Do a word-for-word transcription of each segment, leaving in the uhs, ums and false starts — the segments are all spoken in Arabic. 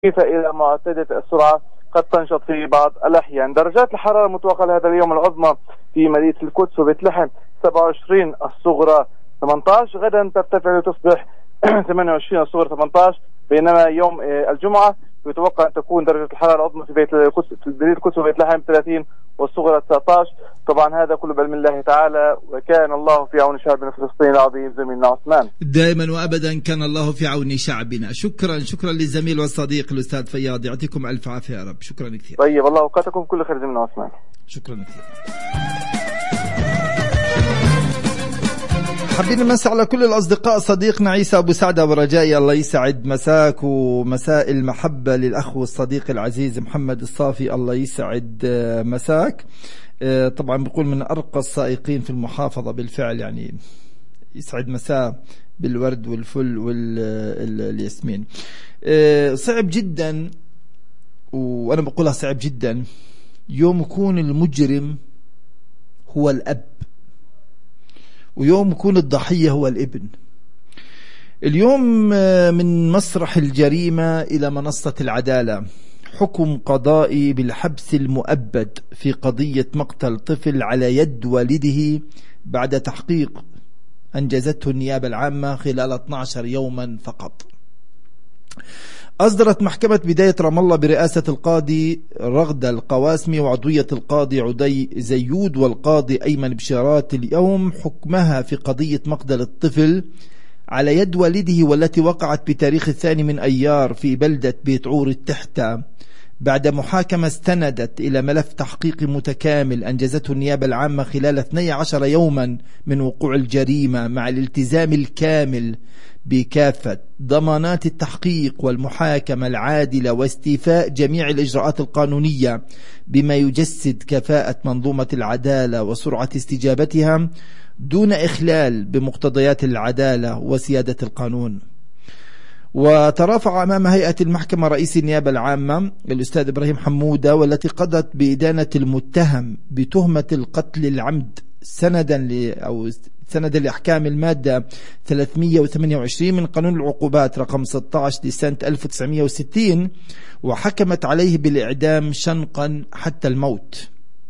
إلى معتدة السرعة قد تنشط في بعض الأحيان. درجات الحرارة المتوقعة لهذا اليوم: العظمى في مدينة القدس وبيت لحم سبعة وعشرين، الصغرى ثمانية عشر، غدا ترتفع لتصبح ثمانية وعشرين، الصغرى ثمانية عشر. بينما يوم الجمعة يتوقع أن تكون درجة الحرارة العظمى في بيت القدس في مدينة القدس وبيت لحم ثلاثين، والصغرى تسعة عشر. طبعا هذا كله بعلم الله تعالى، وكان الله في عون شعبنا فلسطين العظيم. زميلنا عثمان، دائما وابدا كان الله في عون شعبنا. شكرا شكرا للزميل والصديق الاستاذ فياض، يعطيكم الف عافيه يا رب. شكرا كثير. طيب الله اوقاتكم كل خير زميلنا عثمان. شكرا كثير. حابين نمسي على كل الأصدقاء. صديقنا عيسى أبو سعدة ورجائي الله يسعد مساك ومساء المحبة للأخ والصديق العزيز محمد الصافي، الله يسعد مساك. طبعا بيقول من أرقى السائقين في المحافظة بالفعل، يعني يسعد مساء بالورد والفل والياسمين. صعب جدا، وأنا بقولها صعب جدا، يوم يكون المجرم هو الأب ويوم يكون الضحية هو الابن. اليوم من مسرح الجريمة إلى منصة العدالة، حكم قضائي بالحبس المؤبد في قضية مقتل طفل على يد والده بعد تحقيق أنجزته النيابة العامة خلال اثني عشر يوما فقط. أصدرت محكمة بداية رام الله برئاسة القاضي رغدة القواسمي وعضوية القاضي عدي زيود والقاضي أيمن بشارات اليوم حكمها في قضية مقتل الطفل على يد والده، والتي وقعت بتاريخ الثاني من أيار في بلدة بيت عور التحتة، بعد محاكمة استندت إلى ملف تحقيق متكامل أنجزته النيابة العامة خلال اثني عشر يوما من وقوع الجريمة، مع الالتزام الكامل بكافة ضمانات التحقيق والمحاكمة العادلة واستيفاء جميع الإجراءات القانونية، بما يجسد كفاءة منظومة العدالة وسرعة استجابتها دون إخلال بمقتضيات العدالة وسيادة القانون. وترافع أمام هيئة المحكمة رئيس النيابة العامة الأستاذ إبراهيم حمودة، والتي قضت بإدانة المتهم بتهمة القتل العمد سندا ل أو سندا لأحكام المادة ثلاثمئة وثمانية وعشرين من قانون العقوبات رقم ستة عشر لسنة ألف وتسعمئة وستين، وحكمت عليه بالإعدام شنقا حتى الموت.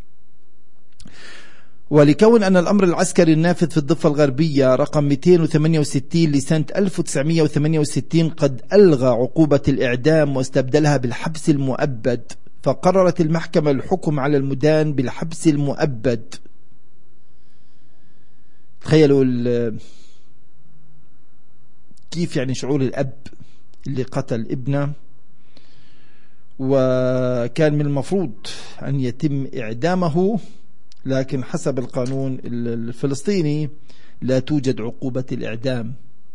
ولكون أن الأمر العسكري النافذ في الضفة الغربية رقم مئتين وثمانية وستين لسنة ألف وتسعمئة وثمانية وستين قد ألغى عقوبة الإعدام واستبدلها بالحبس المؤبد، فقررت المحكمة الحكم على المدان بالحبس المؤبد. تخيلوا كيف يعني شعور الأب اللي قتل ابنه، وكان من المفروض أن يتم إعدامه، لكن حسب القانون الفلسطيني لا توجد عقوبة الإعدام،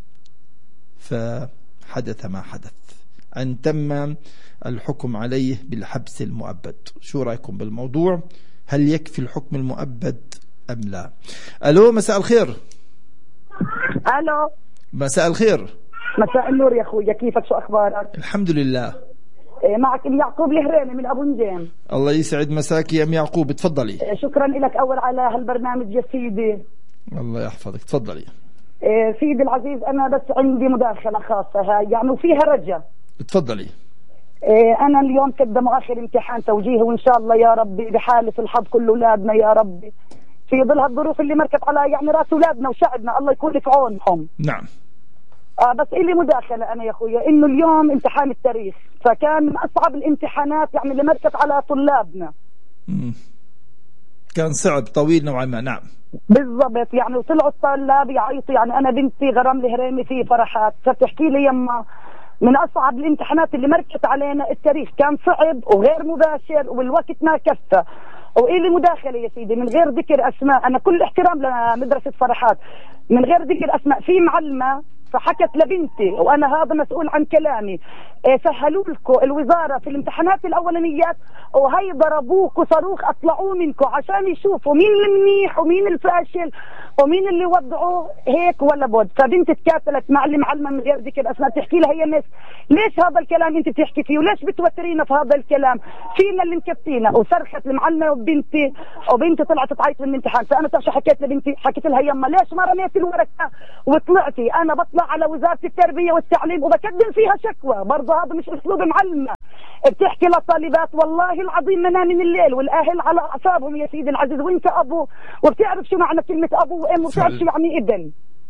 فحدث ما حدث أن تم الحكم عليه بالحبس المؤبد. شو رأيكم بالموضوع؟ هل يكفي الحكم المؤبد أم لا؟ ألو، مساء الخير. ألو، مساء الخير. مساء النور يا أخويا، كيفك؟ شو أخبارك؟ الحمد لله. معك ام يعقوب الهريمي من ابو نجيم. الله يسعد مساك يا ام يعقوب، تفضلي. شكرا لك اول على هالبرنامج يا سيدي. الله يحفظك، تفضلي. سيدي العزيز، انا بس عندي مداخله خاصه هاي يعني وفيها رجاء. تفضلي. انا اليوم قدموا اخر امتحان توجيهي، وان شاء الله يا ربي بحالة الحظ كل اولادنا يا ربي في ظل هالظروف اللي مركت على يعني راس اولادنا وشعبنا، الله يكون في عونهم. نعم. آه بس إلي مداخلة أنا يا أخويا، إنه اليوم امتحان التاريخ، فكان من أصعب الامتحانات يعني اللي مركت على طلابنا. مم. كان صعب طويل نوعا ما. نعم بالضبط، يعني وطلعوا الطلاب يعيطوا، يعني أنا بنتي غرام الهريمي في فرحات فتحكي لي يما من أصعب الامتحانات اللي مركت علينا التاريخ، كان صعب وغير مباشر والوقت ما كفى. وإلي مداخلة يا سيدي من غير ذكر أسماء، أنا كل احترام لمدرسة فرحات، من غير ذكر أسماء، في معلمة فحكت لبنتي وانا هذا مسؤول عن كلامي، سهلوا لكم الوزاره في الامتحانات الاولانيات وهي ضربوك صاروخ اطلعوا منكم عشان يشوفوا مين المنيح ومين الفاشل، ومين اللي وضعوا هيك ولا بد. فبنت تكاتلت مع اللي معلمه من غير ذكر اسماء، بتحكي لها هي ناس ليش هذا الكلام انت بتحكي فيه وليش بتوترينا في هذا الكلام، فينا اللي مكفينا. وصرخت المعلمه وبنتي وبنتي طلعت تعيط من الامتحان. فانا شو حكيت لبنتي؟ حكيت لها يما ليش ما رميتي الورقه وطلعتي؟ انا بطلع على وزاره التربيه والتعليم وبقدم فيها شكوى. برضه هذا مش اسلوب معلمه بتحكي للطالبات. والله العظيم ما من الليل والاهل على اعصابهم يا سيدي العزيز، وانت ابو وبتعرف شو معنى كلمه ابو وام وبتعرف شو يعني ابن.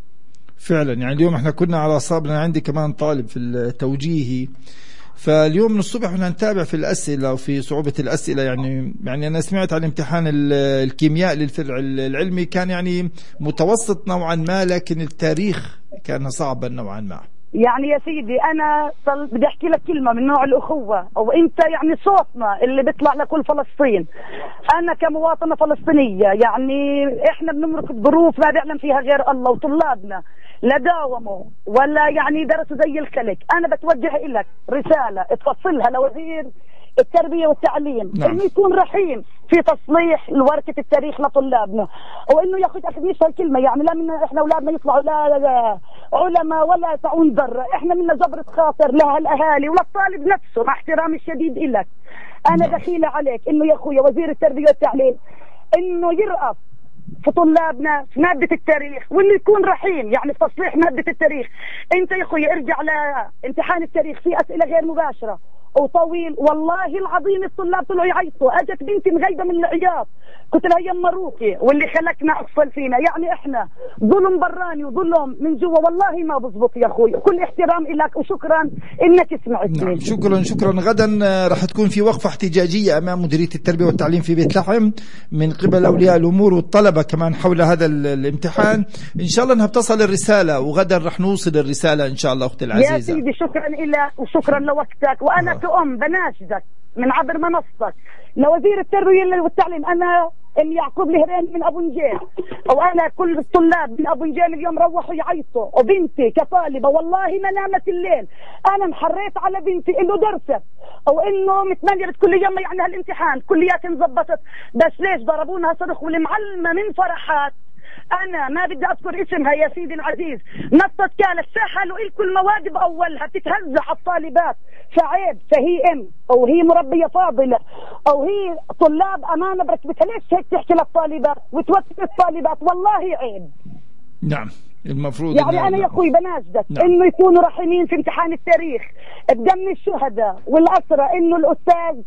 فعلا يعني اليوم احنا كنا على اعصابنا. عندي كمان طالب في التوجيهي، فاليوم من الصبح احنا نتابع في الاسئله وفي صعوبه الاسئله. يعني يعني انا سمعت عن امتحان الكيمياء للفرع العلمي كان يعني متوسط نوعا ما، لكن التاريخ كان صعبا نوعا ما. يعني يا سيدي انا بدي احكي لك كلمه من نوع الاخوه، وانت يعني صوتنا اللي بيطلع لكل فلسطين. انا كمواطنه فلسطينيه يعني احنا بنمرق بظروف ما بيعلم فيها غير الله، وطلابنا لا داوموا ولا يعني درسوا زي الخلق. انا بتوجه لك رساله تفصلها لوزير التربيه والتعليم، نعم. انه يكون رحيم في تصليح ورقه التاريخ لطلابنا، وانه يا اخي تاخذنيش هالكلمه يعني لا من احنا اولادنا يطلعوا لا, لا علماء ولا تعون ذره. احنا منا جبره خاطر لهالاهالي وللطالب نفسه. مع احترامي الشديد لك انا نعم. دخيله عليك انه يا اخويا وزير التربيه والتعليم انه يرأف في طلابنا في مادة التاريخ، وانه يكون رحيم يعني في تصليح مادة التاريخ. انت يا اخويا ارجع لامتحان التاريخ في اسئلة غير مباشرة وطويل. والله العظيم الطلاب طلعوا يعيطوا. اجت بنتي مغيبة من العياط، قلت لها يما روحي واللي خلقنا اطفال فينا. يعني احنا ظلم براني وظلم من جوا والله ما بزبط يا اخوي. كل احترام لك وشكرا انك سمعتني. نعم شكرا شكرا. غدا راح تكون في وقفة احتجاجية امام مديرية التربية والتعليم في بيت لحم من قبل اولياء الامور والطلبة كمان حول هذا الامتحان. ان شاء الله انها بتصل الرسالة، وغدا راح نوصل الرسالة ان شاء الله اختي العزيزة. يا سيدي شكرا لك وشكرا لوقتك. وانا آه. كأم بناشدك من عبر منصتك لوزير التربية والتعليم. أنا ام يعقوب الهرين من ابو نجيل، وانا كل الطلاب من ابو نجيل اليوم روحوا يعيطوا، وبنتي كطالبه والله ما نامت الليل. انا محريت على بنتي انه درست او انه متميزت كل يوم يعني هالامتحان كليات انضبطت، بس ليش ضربونها صرخ والمعلمه من فرحات. انا ما بدي اذكر اسمها يا سيدي العزيز، نطت كانت سهلوا لكم المواد باولها بتتهزع على الطالبات. فعيب فهي ام او هي مربيه فاضله او هي طلاب امانه بركبتها، ليش هيك تحكي للطالبات وتوتر الطالبات؟ والله عيب. نعم المفروض يعني انا يا اخوي بناشدك نعم. انه يكونوا رحيمين في امتحان التاريخ بدم الشهداء والاسرى. انه الاستاذ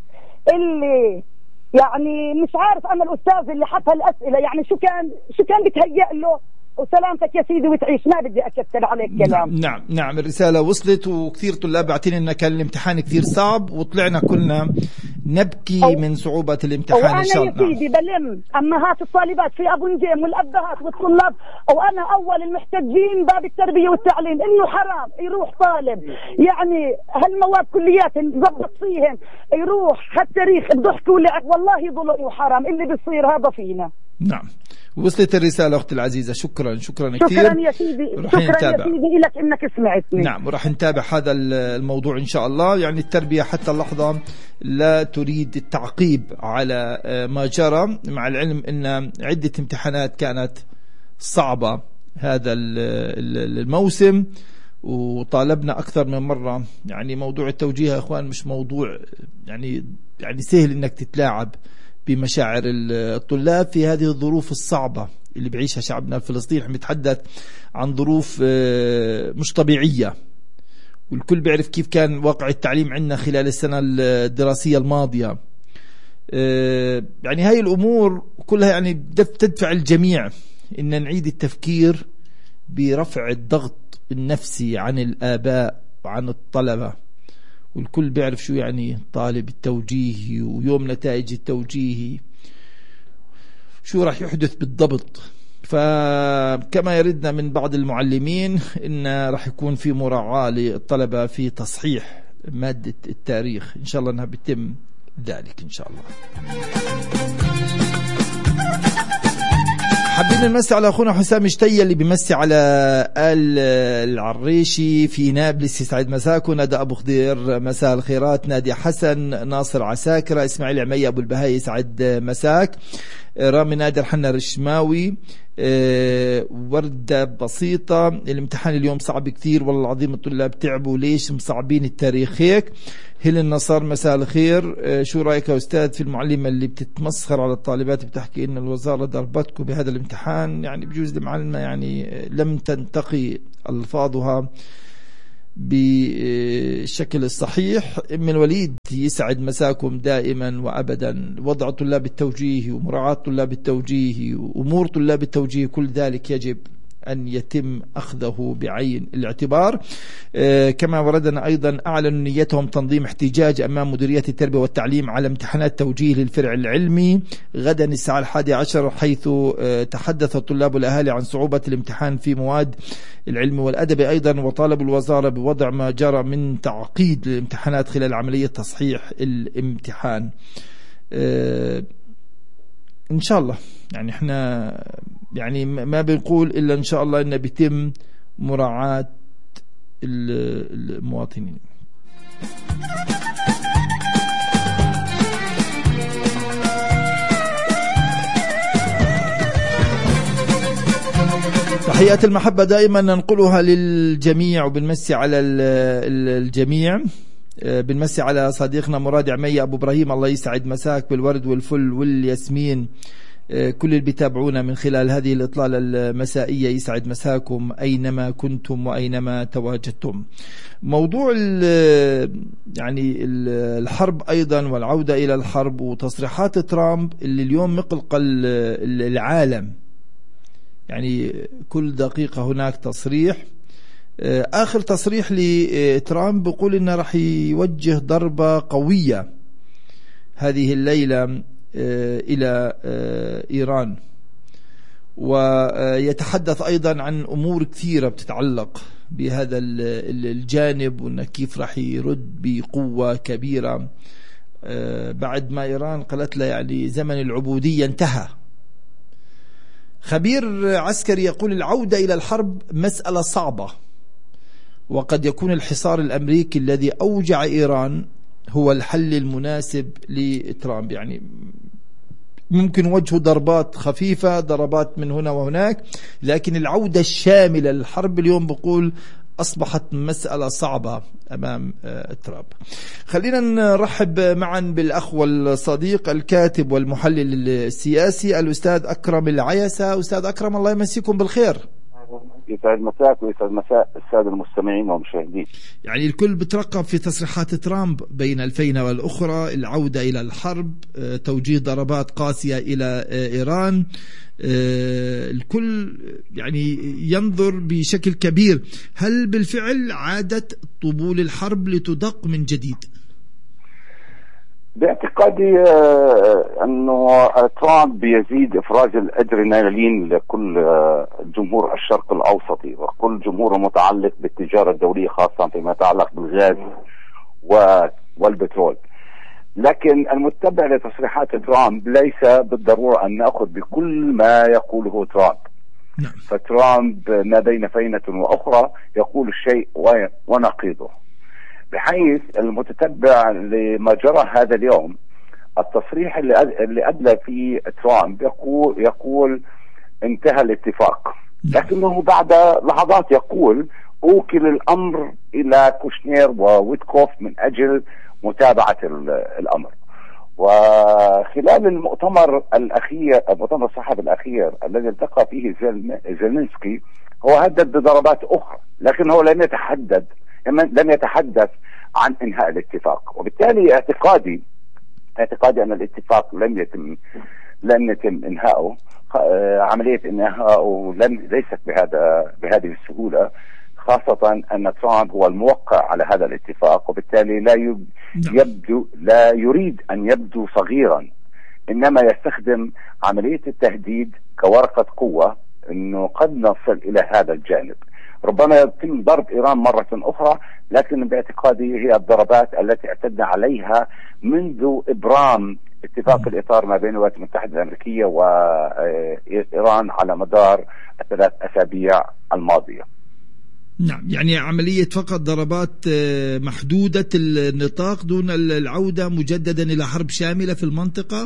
اللي يعني مش عارف انا الاستاذ اللي حط هالاسئله يعني شو كان شو كان بتهيأ له. وسلامتك يا سيدي وتعيش، ما بدي اكثر عليك كلام. نعم نعم, نعم الرساله وصلت، وكثير طلاب بعتين لنا كان الامتحان كثير صعب وطلعنا كلنا نبكي أو من صعوبه الامتحان. ان شاء الله وانا يا سيدي بلم امهات الطالبات في ابو نجيم والابهات والطلاب، وانا اول المحتجين باب التربيه والتعليم انه حرام يروح طالب يعني هالمواد كليات نضبط فيهن يروح هالتاريخ الضحك ولعب. والله ظلم وحرام اللي بيصير هذا فينا. نعم وصلت الرسالة أختي العزيزة. شكرا شكرا كثير. شكرا يا سيدي شكرا نتابع. يا سيدي لك إنك سمعتني. نعم وراح نتابع هذا الموضوع إن شاء الله. يعني التربية حتى اللحظة لا تريد التعقيب على ما جرى، مع العلم أن عدة امتحانات كانت صعبة هذا الموسم، وطالبنا أكثر من مرة. يعني موضوع التوجيه يا إخوان مش موضوع يعني يعني سهل إنك تتلاعب بمشاعر الطلاب في هذه الظروف الصعبة اللي بعيشها شعبنا الفلسطيني. احنا بنتحدث عن ظروف مش طبيعية، والكل بيعرف كيف كان واقع التعليم عندنا خلال السنة الدراسية الماضية. يعني هاي الأمور كلها يعني تدفع الجميع إن نعيد التفكير برفع الضغط النفسي عن الآباء وعن الطلبة. والكل بيعرف شو يعني طالب التوجيهي ويوم نتائج التوجيهي شو راح يحدث بالضبط. فكما يردنا من بعض المعلمين إن راح يكون في مراعاة للطلبة في تصحيح مادة التاريخ. إن شاء الله أنها بيتم ذلك إن شاء الله. حابين نمسي على أخونا حسام شتية اللي بيمسي على آل العريشي في نابلس، يسعد مساكم. ندى أبو خضير مساء الخيرات. نادي حسن، ناصر عساكرة، إسماعيل عمية أبو البهاي يسعد مساك. رامي نادر حنا رشماوي وردة بسيطة، الامتحان اليوم صعب كثير والله العظيم الطلاب تعبوا، ليش مصعبين التاريخ هيك؟ هل النصار مساء الخير، شو رأيك يا أستاذ في المعلمة اللي بتتمسخر على الطالبات بتحكي إن الوزارة ضربتكم بهذا الامتحان؟ يعني بجوز المعلمة يعني لم تنتقي ألفاظها بالشكل الصحيح. من الوليد يسعد مساكم دائما وأبدا. وضع طلاب التوجيه ومراعاة طلاب التوجيه وأمور طلاب التوجيه كل ذلك يجب أن يتم أخذه بعين الاعتبار. آه كما وردنا أيضا أعلنوا نيتهم تنظيم احتجاج أمام مديرية التربية والتعليم على امتحانات توجيه للفرع العلمي غدا الساعة الحادية عشر، حيث آه تحدث الطلاب والأهالي عن صعوبة الامتحان في مواد العلم والأدبي أيضا، وطالبوا الوزارة بوضع ما جرى من تعقيد الامتحانات خلال عملية تصحيح الامتحان. آه إن شاء الله يعني احنا يعني ما بنقول إلا إن شاء الله إنه بيتم مراعاة المواطنين. تحيات المحبة دائما ننقلها للجميع وبنمسي على الجميع. بنمسي على صديقنا مراد عمية أبو إبراهيم، الله يسعد مساك بالورد والفل والياسمين. كل اللي بيتابعونا من خلال هذه الإطلالة المسائية يسعد مساكم أينما كنتم وأينما تواجدتم. موضوع يعني الحرب أيضا والعودة إلى الحرب وتصريحات ترامب اللي اليوم مقلقل العالم، يعني كل دقيقة هناك تصريح. آخر تصريح لترامب بيقول إنه راح يوجه ضربة قوية هذه الليلة إلى إيران، ويتحدث أيضا عن أمور كثيرة بتتعلق بهذا الجانب، وأنه كيف راح يرد بقوة كبيرة بعد ما إيران قالت له يعني زمن العبودية انتهى. خبير عسكري يقول العودة إلى الحرب مسألة صعبة، وقد يكون الحصار الأمريكي الذي أوجع إيران هو الحل المناسب لترامب. يعني ممكن وجهه ضربات خفيفة، ضربات من هنا وهناك، لكن العودة الشاملة للحرب اليوم بقول أصبحت مسألة صعبة أمام ترامب. خلينا نرحب معا بالأخ والصديق الكاتب والمحلل السياسي الأستاذ أكرم العيسى. أستاذ أكرم الله يمسيكم بالخير. يسعد مساك ويسعد مساء السادة المستمعين والمشاهدين. يعني الكل بترقب في تصريحات ترامب بين الفينة والأخرى العودة إلى الحرب، توجيه ضربات قاسية إلى إيران، الكل يعني ينظر بشكل كبير. هل بالفعل عادت طبول الحرب لتدق من جديد؟ باعتقادي أنه ترامب بيزيد إفراز الأدرينالين لكل جمهور الشرق الأوسطي وكل جمهور متعلق بالتجارة الدولية، خاصة فيما يتعلق بالغاز والبترول. لكن المتبع لتصريحات ترامب ليس بالضرورة أن نأخذ بكل ما يقوله ترامب. نعم. فترامب ما بين فينة وأخرى يقول الشيء ونقيضه، بحيث المتتبع لما جرى هذا اليوم التصريح اللي أدلى فيه ترامب يقول, يقول انتهى الاتفاق، لكنه بعد لحظات يقول أوكل الأمر إلى كوشنير وويتكوف من أجل متابعة الأمر. وخلال المؤتمر الأخير المؤتمر الصحفي الأخير الذي التقى فيه زيلينسكي هو هدد بضربات أخرى، لكنه لم يتحدد لم يتحدث عن انهاء الاتفاق. وبالتالي اعتقادي اعتقادي ان الاتفاق لم يتم لم يتم انهائه. عمليه انهائه لم ليست بهذا بهذه السهوله، خاصه ان ترامب هو الموقع على هذا الاتفاق، وبالتالي لا يبدو لا يريد ان يبدو صغيرا، انما يستخدم عمليه التهديد كورقه قوه انه قد نصل الى هذا الجانب. ربما يتم ضرب إيران مرة أخرى، لكن باعتقادي هي الضربات التي اعتدنا عليها منذ إبرام اتفاق الإطار ما بين الولايات المتحدة الأمريكية وإيران على مدار الثلاث أسابيع الماضية. نعم، يعني عملية فقط ضربات محدودة النطاق دون العودة مجددا إلى حرب شاملة في المنطقة؟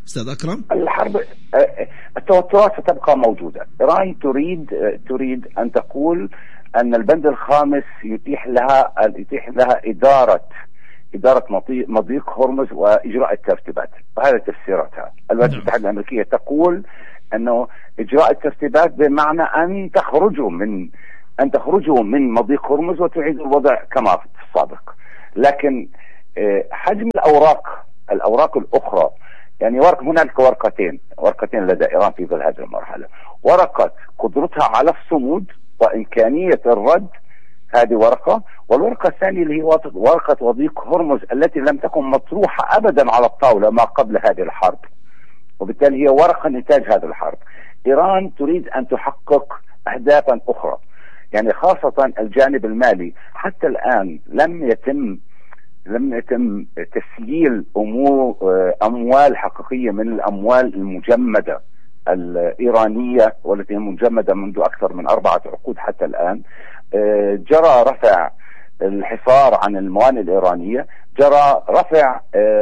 أستاذ أكرم؟ الحرب التوترات ستبقى موجودة. إيران تريد تريد أن تقول أن البند الخامس يتيح لها يتيح لها إدارة إدارة مضيق هرمز وإجراء الترتيبات، وهذا تفسيراتها. الولايات المتحدة الأمريكية تقول أنه إجراء الترتيبات بمعنى أن تخرجوا من أن تخرجوا من مضيق هرمز وتعيدوا الوضع كما في السابق. لكن حجم الأوراق الأوراق الأخرى، يعني ورق هنالك ورقتين ورقتين لدى إيران في ظل هذه المرحلة. ورقة قدرتها على الصمود وإمكانية الرد، هذه ورقة، والورقة الثانية اللي هي ورقة وضيق هرمز التي لم تكن مطروحة أبدا على الطاولة ما قبل هذه الحرب، وبالتالي هي ورقة نتاج هذه الحرب. إيران تريد أن تحقق أهدافا أخرى، يعني خاصة الجانب المالي. حتى الآن لم يتم لم يتم تسييل أمور أموال حقيقية من الأموال المجمدة الإيرانية والتي مجمدة منذ أكثر من أربعة عقود حتى الآن. جرى رفع الحصار عن الموانئ الإيرانية، جرى رفع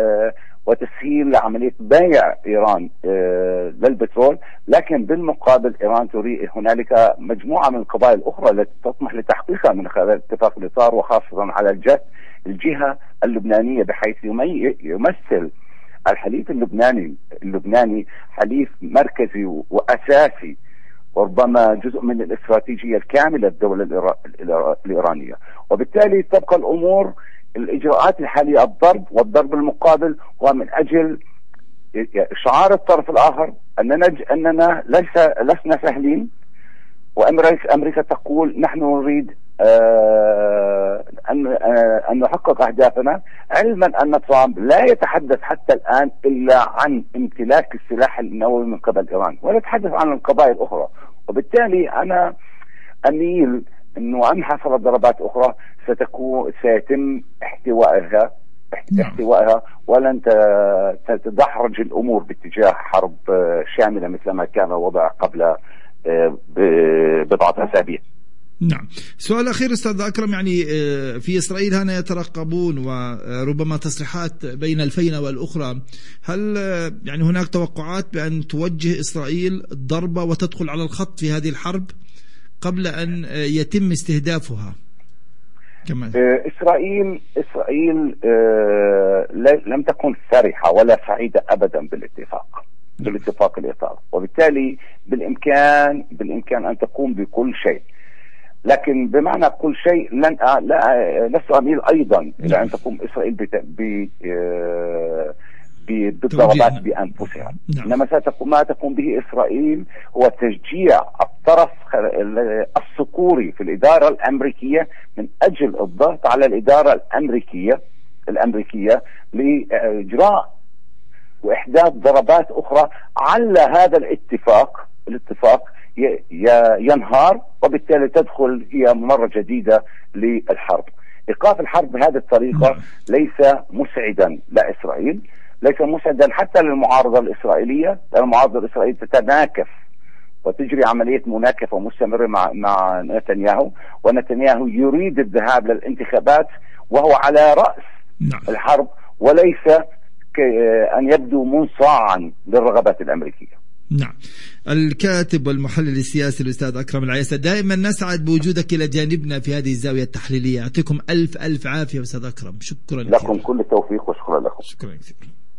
وتسهيل عملية بيع إيران للبترول، لكن بالمقابل إيران تريد هنالك مجموعة من القضايا الأخرى التي تطمح لتحقيقها من خلال اتفاق الإطار، وخاصة على الجهة الجهة اللبنانية، بحيث يمثل الحليف اللبناني اللبناني حليف مركزي وأساسي، وربما جزء من الاستراتيجية الكاملة للدولة الإيرانية. وبالتالي تبقى الأمور الإجراءات الحالية الضرب، والضرب المقابل هو من أجل إشعار الطرف الآخر أننا أننا ليس لسنا سهلين، وأمريكا أمريكا تقول نحن نريد آه أن آه أن نحقق أهدافنا، علما أن ترامب لا يتحدث حتى الآن إلا عن امتلاك السلاح النووي من قبل إيران، ولا يتحدث عن القضايا الأخرى. وبالتالي أنا أميل أنه أن حصلت ضربات أخرى ستكون سيتم احتوائها احتوائها ولن تدحرج الأمور باتجاه حرب شاملة مثل ما كان الوضع قبل بضعة أسابيع. نعم. سؤال أخير أستاذ أكرم، يعني في إسرائيل هنا يترقبون وربما تصريحات بين الفينة والأخرى، هل يعني هناك توقعات بأن توجه إسرائيل ضربة وتدخل على الخط في هذه الحرب قبل أن يتم استهدافها؟ كمان إسرائيل إسرائيل لم تكن فرحة ولا سعيدة أبدا بالاتفاق بالاتفاق الإطار، وبالتالي بالإمكان بالإمكان أن تقوم بكل شيء، لكن بمعنى كل شيء لن لا لست أميل أيضا إلى أن تقوم إسرائيل بالضربات بأنفسها. إنما ما تقوم به إسرائيل هو تشجيع الطرف الذكوري في الإدارة الأمريكية من أجل الضغط على الإدارة الأمريكية الأمريكية لإجراء وإحداث ضربات أخرى على هذا الاتفاق الاتفاق ينهار، وبالتالي تدخل هي مرة جديدة للحرب. إيقاف الحرب بهذه الطريقة ليس مسعدا لإسرائيل، ليس مسعدا حتى للمعارضة الإسرائيلية، لأن المعارضة الإسرائيلية تتناكف وتجري عملية مناكفة مستمرة مع مع نتنياهو، ونتنياهو يريد الذهاب للانتخابات وهو على رأس الحرب، وليس أن يبدو منصاعا للرغبات الأمريكية. نعم. الكاتب والمحلل السياسي الأستاذ أكرم العيسى، دائما نسعد بوجودك إلى جانبنا في هذه الزاوية التحليلية. يعطيكم ألف ألف عافية أستاذ أكرم، شكرا لكم كثير. كل التوفيق وشكرا لكم. شكرا كثير.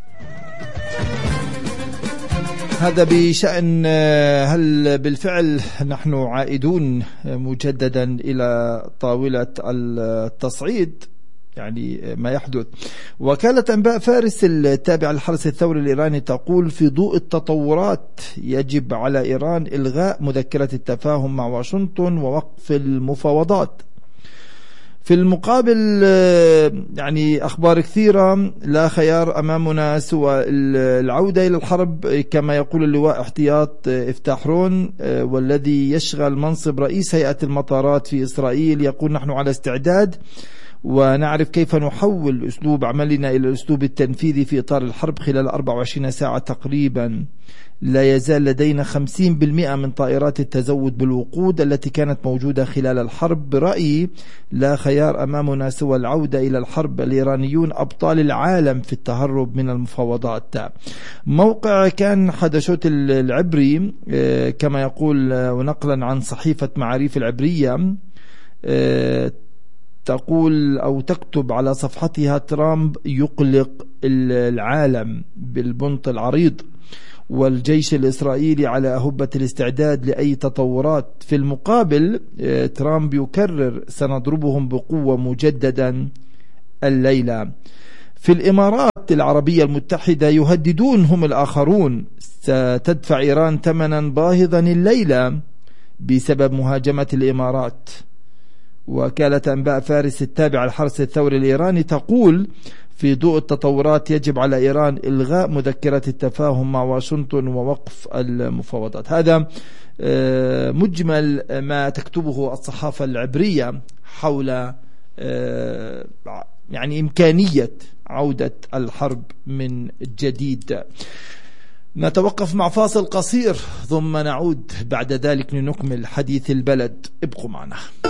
هذا بشأن هل بالفعل نحن عائدون مجددا إلى طاولة التصعيد، يعني ما يحدث. وكالة أنباء فارس التابعة للحرس الثوري الإيراني تقول في ضوء التطورات يجب على إيران إلغاء مذكرة التفاهم مع واشنطن ووقف المفاوضات. في المقابل يعني أخبار كثيرة، لا خيار أمامنا سوى العودة إلى الحرب كما يقول اللواء احتياط إفتاح رون، والذي يشغل منصب رئيس هيئة المطارات في إسرائيل، يقول نحن على استعداد ونعرف كيف نحول أسلوب عملنا إلى الأسلوب التنفيذي في إطار الحرب خلال أربع وعشرين ساعة تقريبا. لا يزال لدينا خمسين بالمئة من طائرات التزود بالوقود التي كانت موجودة خلال الحرب. برأيي لا خيار أمامنا سوى العودة إلى الحرب. الإيرانيون أبطال العالم في التهرب من المفاوضات. موقع كان حدشوت العبري كما يقول ونقلا عن صحيفة معاريف العبرية تقول أو تكتب على صفحتها: ترامب يقلق العالم بالبنط العريض، والجيش الإسرائيلي على أهبة الاستعداد لأي تطورات. في المقابل ترامب يكرر: سنضربهم بقوة مجددا الليلة. في الإمارات العربية المتحدة يهددون هم الآخرون: ستدفع إيران ثمنا باهظا الليلة بسبب مهاجمة الإمارات. وكالة أنباء فارس التابعة للحرس الثوري الإيراني تقول: في ضوء التطورات يجب على إيران إلغاء مذكرة التفاهم مع واشنطن ووقف المفاوضات. هذا مجمل ما تكتبه الصحافة العبرية حول يعني إمكانية عودة الحرب من جديد. نتوقف مع فاصل قصير ثم نعود بعد ذلك لنكمل حديث البلد. ابقوا معنا.